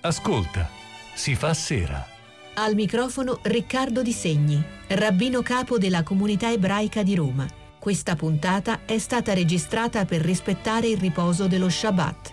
Ascolta, si fa sera. Al microfono Riccardo Di Segni, rabbino capo della comunità ebraica di Roma. Questa puntata è stata registrata per rispettare il riposo dello Shabbat.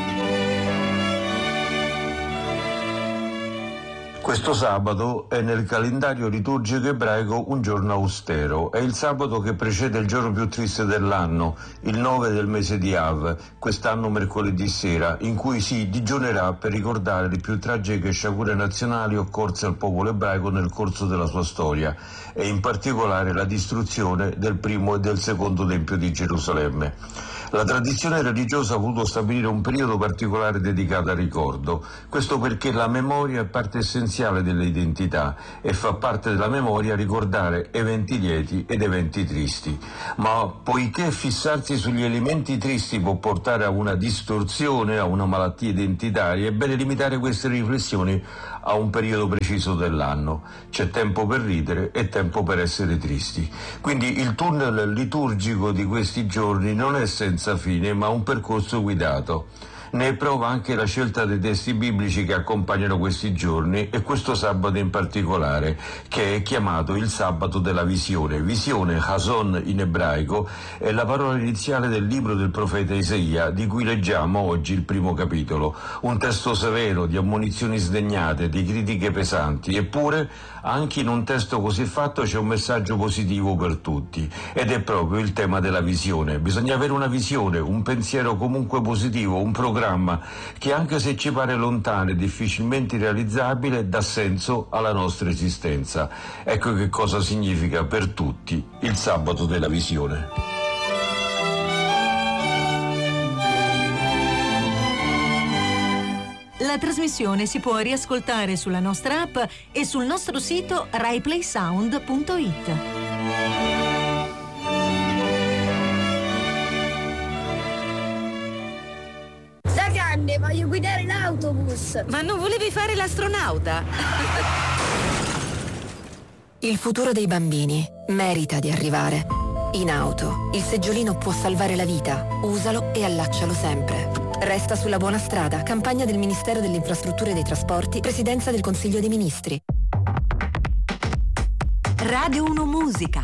Questo sabato è nel calendario liturgico ebraico un giorno austero. È il sabato che precede il giorno più triste dell'anno, il 9 del mese di Av, quest'anno mercoledì sera, in cui si digiunerà per ricordare le più tragiche sciagure nazionali occorse al popolo ebraico nel corso della sua storia, e in particolare la distruzione del primo e del secondo Tempio di Gerusalemme. La tradizione religiosa ha voluto stabilire un periodo particolare dedicato al ricordo, questo perché la memoria è parte essenziale dell'identità e fa parte della memoria ricordare eventi lieti ed eventi tristi. Ma poiché fissarsi sugli elementi tristi può portare a una distorsione, a una malattia identitaria, è bene limitare queste riflessioni a un periodo preciso dell'anno. C'è tempo per ridere e tempo per essere tristi. Quindi il tunnel liturgico di questi giorni non è senza fine, ma un percorso guidato. Ne è prova anche la scelta dei testi biblici che accompagnano questi giorni e questo sabato in particolare, che è chiamato il sabato della visione. Visione, Chazon in ebraico, è la parola iniziale del libro del profeta Isaia, di cui leggiamo oggi il primo capitolo. Un testo severo, di ammonizioni sdegnate, di critiche pesanti, eppure anche in un testo così fatto c'è un messaggio positivo per tutti, ed è proprio il tema della visione. Bisogna avere una visione, un pensiero comunque positivo, un programma che, anche se ci pare lontano e difficilmente realizzabile, dà senso alla nostra esistenza. Ecco che cosa significa per tutti il sabato della visione. La trasmissione si può riascoltare sulla nostra app e sul nostro sito raiplaysound.it. Voglio guidare l'autobus. Ma non volevi fare l'astronauta? Il futuro dei bambini merita di arrivare. In auto, il seggiolino può salvare la vita. Usalo e allaccialo sempre. Resta sulla buona strada. Campagna del Ministero delle Infrastrutture e dei Trasporti, Presidenza del Consiglio dei Ministri. Radio 1 Musica.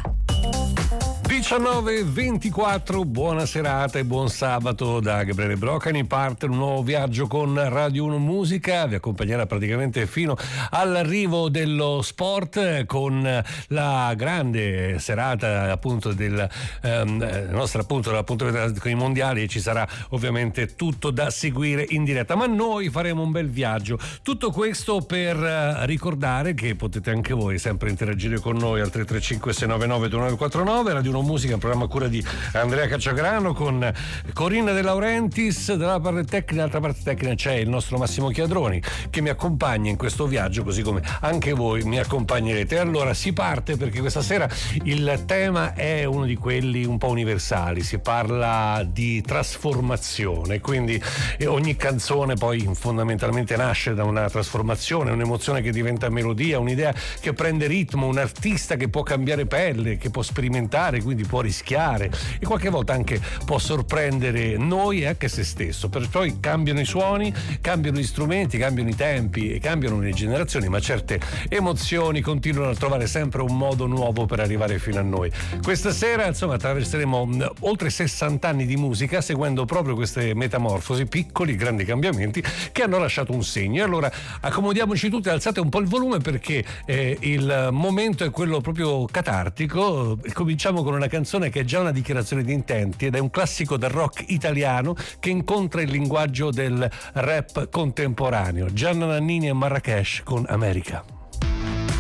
19:24, buona serata e buon sabato da Gabriele Brocani. Parte un nuovo viaggio con Radio 1 Musica, vi accompagnerà praticamente fino all'arrivo dello sport, con la grande serata appunto del nostra appunto dell'appuntamento con i mondiali, e ci sarà ovviamente tutto da seguire in diretta, ma noi faremo un bel viaggio. Tutto questo per ricordare che potete anche voi sempre interagire con noi al 335 699 2949. Radio 1 Musica, un programma a cura di Andrea Cacciagrano con Corinna De Laurentiis dalla parte tecnica. Dall'altra parte tecnica c'è il nostro Massimo Chiadroni che mi accompagna in questo viaggio, così come anche voi mi accompagnerete. E allora si parte, perché questa sera il tema è uno di quelli un po' universali, si parla di trasformazione, quindi ogni canzone poi fondamentalmente nasce da una trasformazione, un'emozione che diventa melodia, un'idea che prende ritmo, un artista che può cambiare pelle, che può sperimentare, quindi può rischiare e qualche volta anche può sorprendere noi e anche se stesso. Perciò cambiano i suoni, cambiano gli strumenti, cambiano i tempi e cambiano le generazioni, ma certe emozioni continuano a trovare sempre un modo nuovo per arrivare fino a noi. Questa sera insomma attraverseremo oltre 60 anni di musica seguendo proprio queste metamorfosi, piccoli grandi cambiamenti che hanno lasciato un segno. E allora accomodiamoci tutti, alzate un po' il volume, perché il momento è quello proprio catartico. Cominciamo con una canzone che è già una dichiarazione di intenti ed è un classico del rock italiano che incontra il linguaggio del rap contemporaneo. Gianna Nannini e Marrakesh con America.